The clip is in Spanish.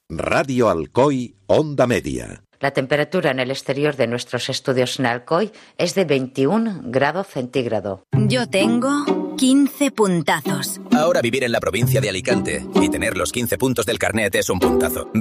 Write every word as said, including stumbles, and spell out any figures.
Radio Alcoy, Onda Media. La temperatura en el exterior de nuestros estudios en Alcoy es de veintiún grados centígrados. Yo tengo quince puntazos. Ahora vivir en la provincia de Alicante y tener los quince puntos del carnet es un puntazo.